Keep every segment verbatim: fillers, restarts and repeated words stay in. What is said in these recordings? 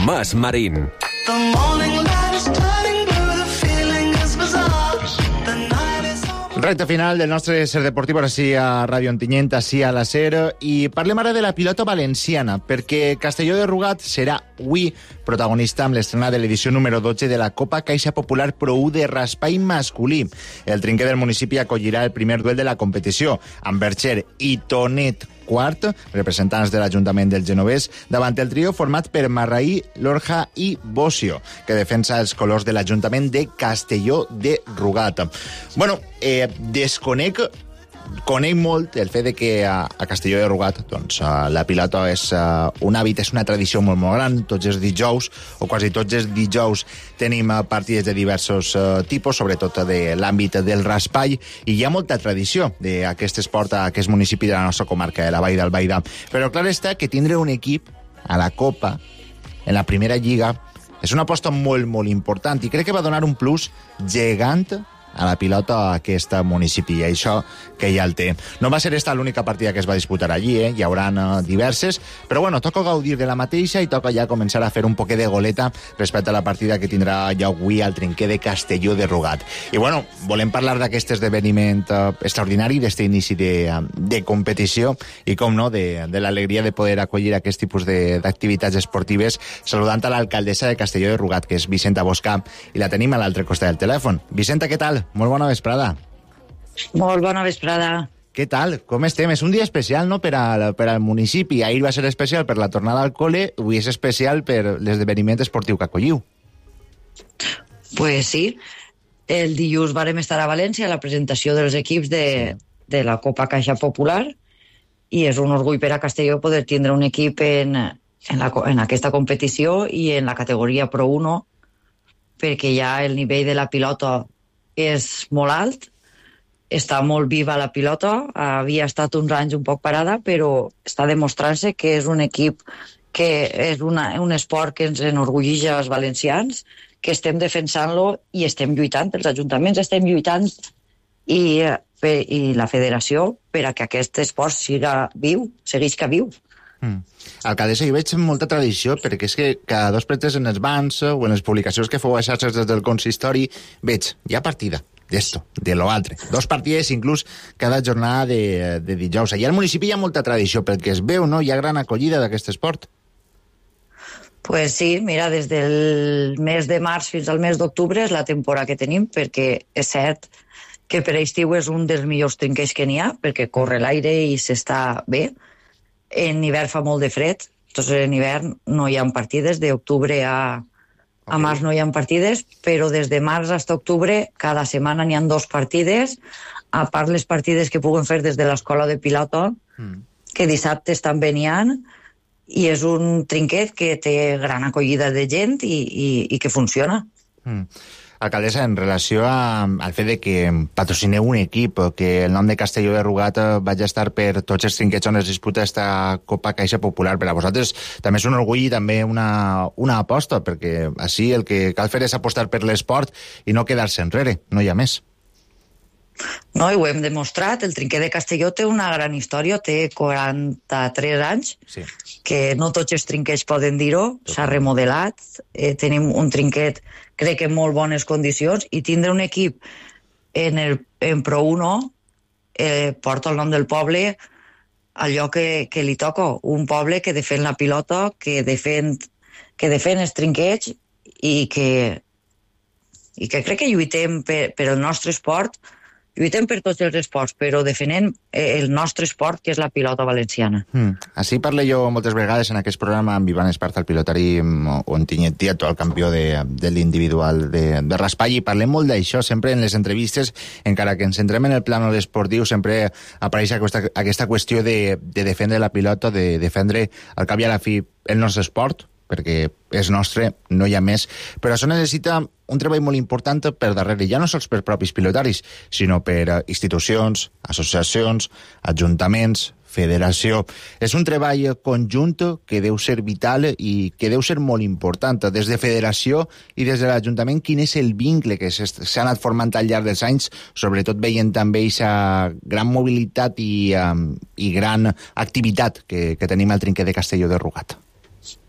Tomàs Marín. Recte final del nostre Ser Deportiu, ara sí a Ràdio Ontinyent, així a la SER, i parlem ara de la pilota valenciana, perquè Castelló de Rugat serà avui protagonista amb l'estrena de l'edició número dotze de la Copa Caixa Popular Pro u de raspall masculí. El trinquer del municipi acollirà el primer duel de la competició, amb Bercher i Tonet Quart, representants de l'Ajuntament del Genovès, davant el trio format per Marraí, Lorja i Bocio, que defensa els colors de l'Ajuntament de Castelló de Rugat. Bueno, eh, desconec conec molt el fet de que a, a Castelló de Rugat doncs, uh, la pilota és uh, un hàbit, és una tradició molt, molt gran. Tots els dijous, o quasi tots els dijous, tenim uh, partides de diversos uh, tipus, sobretot de l'àmbit del raspall, i hi ha molta tradició d'aquest esport a aquest municipi de la nostra comarca, de la Vall d'Albaida. Però clar està que tindre un equip a la Copa, en la primera lliga, és una aposta molt, molt important, i crec que va donar un plus gegant a la pilota a aquest municipi, i això que ja el té. No va ser esta l'única partida que es va disputar allí, eh? Hi haurà uh, diverses, però bueno, toca gaudir de la mateixa i toca ja començar a fer un poquet de goleta respecte a la partida que tindrà ja avui al trinquer de Castelló de Rugat. I bueno, volem parlar d'aquest esdeveniment uh, extraordinari, d'aquest inici de, uh, de competició, i com no, de, de l'alegria de poder acollir aquest tipus d'activitats esportives, saludant a l'alcaldessa de Castelló de Rugat, que és Vicenta Boscà, i la tenim a l'altre costat del telèfon. Vicenta, què tal? Molt bona vesprada. Molt bona vesprada. Què tal? Com estem? És un dia especial, no?, per, a, per al municipi. Ahir va ser especial per la tornada al col·le, avui és especial per l'esdeveniment esportiu que acolliu. Pues sí. El dilluns vàrem estar a València a la presentació dels equips de, de la Copa Caixa Popular, i és un orgull per a Castelló poder tindre un equip en, en, la, en aquesta competició i en la categoria Pro u, perquè ja el nivell de la pilota és molt alt, està molt viva la pilota, havia estat uns anys un poc parada, però està demostrant-se que és un equip que és una, un esport que ens enorgulleix als valencians, que estem defensant-lo i estem lluitant, els ajuntaments estem lluitant i, i la federació per a que aquest esport siga viu, seguisca viu. Mm. Alcaldessa, jo veig molta tradició, perquè és que cada dos pretes en els bans o en les publicacions que feu a xarxes des del consistori veig, hi ha partida d'esto, de lo altre. Dos partides inclús cada jornada de, de dijous. Allà al municipi hi ha molta tradició, perquè es veu, no? Hi ha gran acollida d'aquest esport. Pues sí, mira, des del mes de març fins al mes d'octubre és la temporada que tenim, perquè és cert que per estiu és un dels millors trinquers que n'hi ha, perquè corre l'aire i s'està bé. En hivern fa molt de fred, doncs en hivern no hi ha partides, d'octubre a, a okay. març no hi ha partides, però des de març fins a octubre cada setmana n'hi ha dos partides, a part les partides que puguem fer des de l'escola de pilota, mm. que dissabtes també n'hi ha, i és un trinquet que té gran acollida de gent i, i, i que funciona. Mm. Alcaldessa, en relació a, al fet de que patrocineu un equip, que el nom de Castelló de Rugat vagi a estar per tots els trinquets on es disputa esta Copa Caixa Popular, per a vosaltres també és un orgull i també una, una aposta, perquè així el que cal fer és apostar per l'esport i no quedar-se enrere, no hi ha més. No, i ho hem demostrat, el trinquet de Castelló té una gran història, té quaranta-tres anys, sí. que no tots els trinquets poden dir-ho, s'ha remodelat, eh, tenim un trinquet, crec que en molt bones condicions, i tindre un equip en, el, en Pro u eh, porta el nom del poble al lloc que, que li toca, un poble que defèn la pilota, que defèn, que defèn els trinquets i que, i que crec que lluitem per, per el nostre esport. Lluitem per tots els esports, però defenent el nostre esport, que és la pilota valenciana. Mm. Així parlo jo moltes vegades en aquest programa amb Ivan Esparza, el pilotari Ontinyent Tieto, el campió de, de l'individual de, de raspall, i parlem molt d'això, sempre en les entrevistes, encara que ens centrem en el plànol esportiu, sempre apareix aquesta, aquesta qüestió de, de defendre la pilota, de defendre al cap i a la fi el nostre esport, perquè és nostre, no hi ha més, però això necessita un treball molt important per darrere, ja no sols per propis pilotaris, sinó per institucions, associacions, ajuntaments, federació. És un treball conjunt que deu ser vital i que deu ser molt important. Des de federació i des de l'Ajuntament, quin és el vincle que s'ha anat formant al llarg dels anys, sobretot veient també aquesta gran mobilitat i, um, i gran activitat que, que tenim al trinquer de Castelló de Rugat?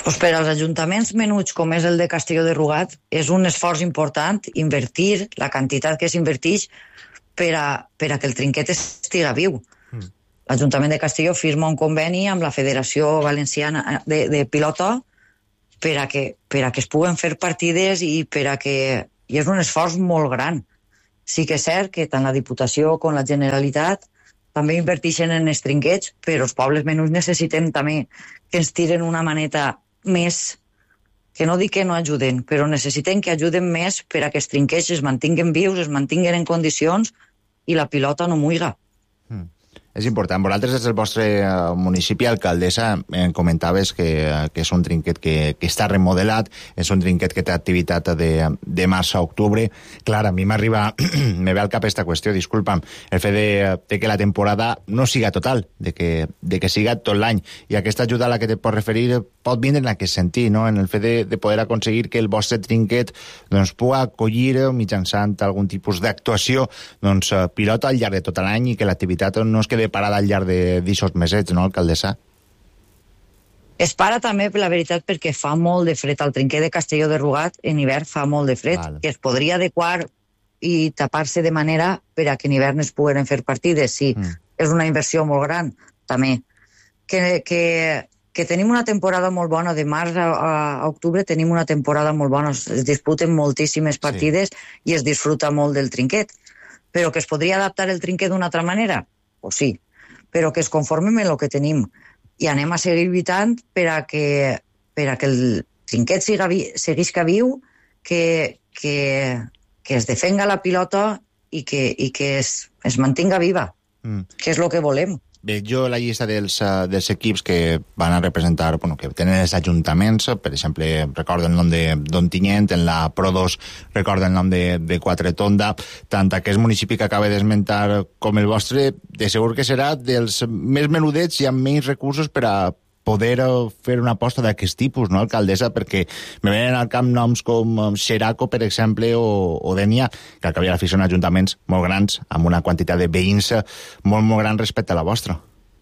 Pues per als ajuntaments menuts, com és el de Castelló de Rugat, és un esforç important invertir la quantitat que s'invertix per a, per a que el trinquet estiga viu. Mm. L'Ajuntament de Castelló firma un conveni amb la Federació Valenciana de, de Pilota per a, que, per a que es puguen fer partides i per a que... I és un esforç molt gran. Sí que és cert que tant la Diputació com la Generalitat també inverteixen en els trinquets, però els pobles menuts necessitem també que ens tiren una maneta més, que no dic que no ajuden, però necessitem que ajuden més per a que els trinquets es mantinguen vius, es mantinguen en condicions i la pilota no muiga. Mm. És important. Vosaltres, des del vostre municipi, alcaldessa, em comentaves que, que és un trinquet que, que està remodelat, és un trinquet que té activitat de, de març a octubre. Clar, a mi m'arriba, me ve al cap aquesta qüestió, disculpa'm, el fet de, de que la temporada no siga total, de que, de que siga tot l'any. I aquesta ajuda a la que te pots referir pot vindre en aquest sentit, no? En el fet de, de poder aconseguir que el vostre trinquet doncs, pugui acollir mitjançant algun tipus d'actuació doncs, pilota al llarg de tot l'any i que l'activitat no es quede parada al llarg d'aixòs mesets, no, alcaldessa? Es para també, per la veritat, perquè fa molt de fred. Al trinquet de Castelló de Rugat en hivern fa molt de fred, vale. Que es podria adequar i tapar-se de manera per a que en hivern es puguen fer partides. Sí, mm. és una inversió molt gran, també. Que, que, que tenim una temporada molt bona, de març a, a octubre tenim una temporada molt bona, es disputen moltíssimes partides sí. I es disfruta molt del trinquet. Però que es podria adaptar el trinquet d'una altra manera? O sí, però que es conformem amb el que tenim i anem a seguir lluitant per a que, per a que el trinquet siga vi, seguisca viu, que, que, que es defenga la pilota i que, i que es, es mantinga viva, mm. que és el que volem. Veig jo la llista dels, uh, dels equips que van a representar, bueno, que tenen els ajuntaments, per exemple, recordo el nom de d'Ontinyent, en la Pro dos recordo el nom de, de Quatretonda, tant aquest municipi que acaba d'esmentar com el vostre, de segur que serà dels més menudets i amb menys recursos per a poder fer una aposta d'aquest tipus, no, alcaldessa? Perquè me venen al camp noms com Xeraco, per exemple, o, o Dènia, que al cap i a la fi són ajuntaments molt grans, amb una quantitat de veïns molt, molt gran respecte a la vostra.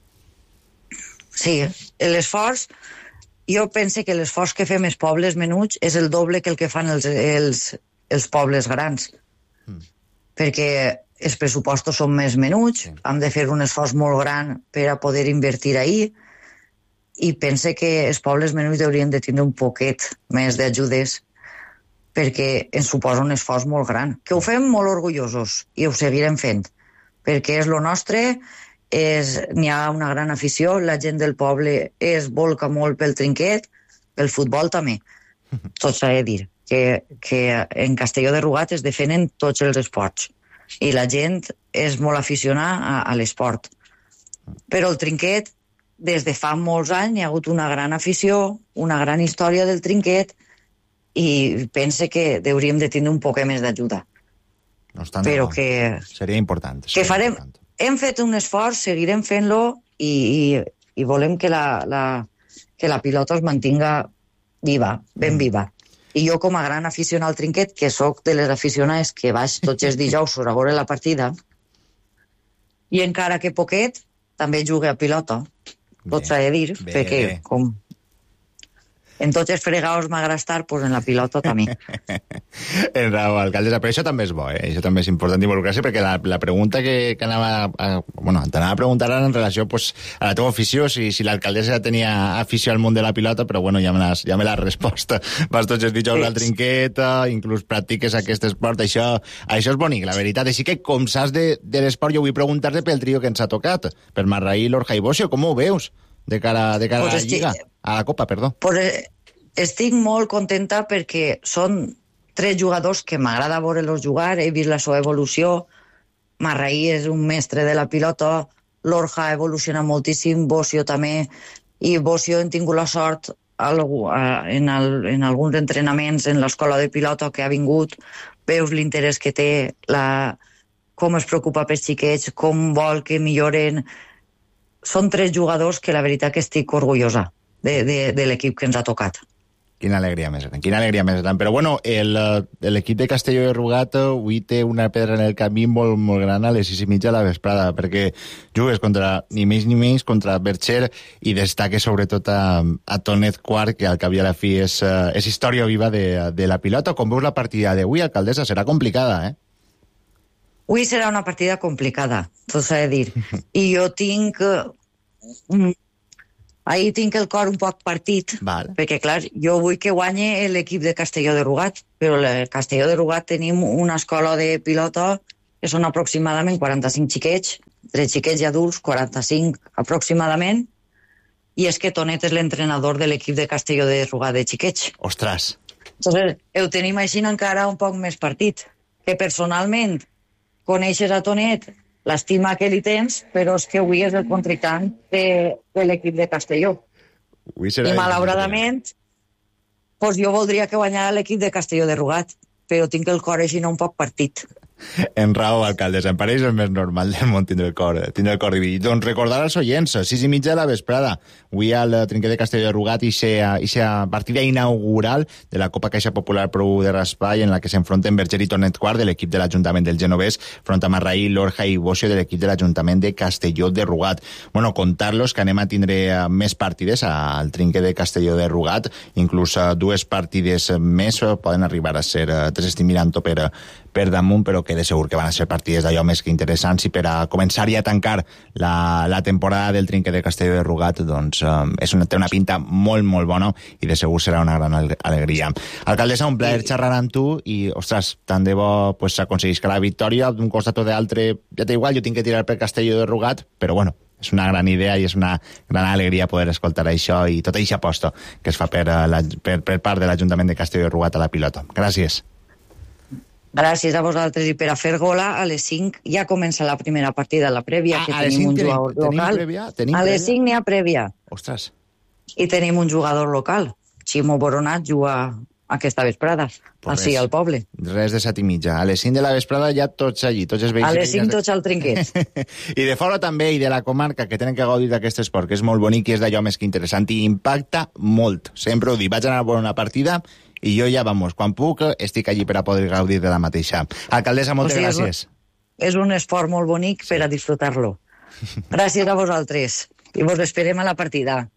Sí, l'esforç, jo penso que l'esforç que fem els pobles menuts és el doble que el que fan els, els, els pobles grans. Mm. Perquè els pressupostos són més menuts, sí. Hem de fer un esforç molt gran per a poder invertir ahí, i pense que els pobles menuts haurien de tindre un poquet més d'ajudes perquè ens suposa un esforç molt gran. Que ho fem molt orgullosos i ho seguirem fent, perquè és lo nostre, és, n'hi ha una gran afició, la gent del poble es volca molt pel trinquet, pel futbol també. Tot s'ha de dir, que, que en Castelló de Rugat es defenen tots els esports i la gent és molt aficionada a, a l'esport. Però el trinquet, des de fa molts anys hi ha hagut una gran afició, una gran història del trinquet i pense que hauríem de tindre un poc més d'ajuda. No està Però no. que... Seria important. Seria que farem... important. Hem fet un esforç, seguirem fent-lo i, i, i volem que la, la, que la pilota es mantinga viva, ben mm. viva. I jo, com a gran aficionat al trinquet, que sóc de les aficionades que vaig tots els dijous a veure la partida, i encara que poquet, també jugue a pilota. Tot s'ha de dir, bé, perquè bé. Com en tots els fregaos m'agrada estar, doncs en la pilota també. En raó, alcaldessa, però això també és bo, eh? Això també és important involucrar-se, perquè la, la pregunta que, que anava a, bueno, t'anava a preguntar ara en relació pues, a la teva afició, si, si l'alcaldessa ja tenia afició al món de la pilota, però bueno, ja me l'has ja me l'has respost. Vas tots els dijous sí. al trinquet, inclús practiques aquest esport, això, això és bonic, la veritat. Així que, com saps de, de l'esport, jo vull preguntar-te pel trio que ens ha tocat, per Marraí, Lorja i Bocio, com ho veus? De cara, de cara pues a la estic, Lliga, a la Copa, perdó. Pues estic molt contenta perquè són tres jugadors que m'agrada veure-los jugar, he vist la seva evolució, Marraí és un mestre de la pilota, Lorja ha evolucionat moltíssim, Bocio també, i Bocio hem tingut la sort en, el, en alguns entrenaments en l'escola de pilota que ha vingut, veus l'interès que té, la, com es preocupa pels xiquets, com vol que milloren. Són tres jugadors que la veritat que estic orgullosa de, de, de l'equip que ens ha tocat. Quina alegria més gran, quina alegria més gran. Però bueno, l'equip de Castelló de Rugat avui té una pedra en el camí molt, molt gran a les sis i mitja de la vesprada, perquè jugues contra, ni més ni menys, contra Bercher i destaque sobretot a, a Tonet Quart, que al cap i a la fi és, és història viva de, de la pilota. Com veus la partida d'avui, alcaldessa? Serà complicada, eh? Avui serà una partida complicada, tot s'ha de dir. I jo tinc... Uh, ahir tinc el cor un poc partit, vale. Perquè, clar, jo vull que guanyi l'equip de Castelló de Rugat, però el Castelló de Rugat tenim una escola de pilota que són aproximadament quaranta-cinc xiquets, entre xiquets i adults, quaranta-cinc aproximadament, i és que Tonet és l'entrenador de l'equip de Castelló de Rugat de xiquets. Ostres! Entonces, ho tenim així encara un poc més partit, que personalment coneixes a Tonet, l'estima que li tens, però és que avui és el contrincant de, de l'equip de Castelló. I malauradament, pues jo voldria que guanyara l'equip de Castelló de Rugat, però tinc el cor així un poc partit. En raó, alcaldessa, em pareix el més normal del món tindre el cor, tindre el cor dividit. Doncs recordar als oients, sis i mitja de la vesprada, avui al Trinquet de Castelló de Rugat i aquesta partida inaugural de la Copa Caixa Popular Pro de Raspall, en la que s'enfronten Berger i Tonet Quart de l'equip de l'Ajuntament del Genovès front a Marraí, Lorja i Bocio de l'equip de l'Ajuntament de Castelló de Rugat. Bueno, contar-los que anem a tindre més partides al Trinquet de Castelló de Rugat, inclús dues partides més, poden arribar a ser, tres estic mirant per, per damunt, però que de segur que van a ser partides d'allò més que interessants, i per a començar i a tancar la, la temporada del Trinquet de Castelló de Rugat, doncs um, és una, té una pinta molt, molt bona i de segur serà una gran alegria. Alcaldessa, un plaer xerrar amb tu i, ostres, tant de bo pues, s'aconseguisca la victòria d'un costat o d'altre, ja té igual, jo tinc que tirar per Castelló de Rugat, però bueno, és una gran idea i és una gran alegria poder escoltar això i tota aquesta aposta que es fa per, la, per, per part de l'Ajuntament de Castelló de Rugat a la pilota. Gràcies. Gràcies a vosaltres, i per a fer gola, a les cinc ja comença la primera partida, la prèvia, que ah, tenim un tenim, jugador tenim local. Prèvia? Tenim a les prèvia? cinc n'hi ha prèvia. Ostres. I tenim un jugador local. Ximo Boronat juga aquesta vesprada, Pues així res, al poble. Res de set i mitja. A les cinc de la vesprada ja tots allí, tots els veïns. A les cinc tots al Trinquet. I de fora també, i de la comarca, que tenen que gaudir d'aquest esport, que és molt bonic i és d'allò més que interessant i impacta molt. Sempre ho dic, vaig anar a veure una partida i jo ja, vamos, quan puc, estic allí per a poder gaudir de la mateixa. Alcaldessa, moltes o sigui, gràcies. És un, és un esport molt bonic sí. per a disfrutar-lo. Gràcies a vosaltres i vos esperem a la partida.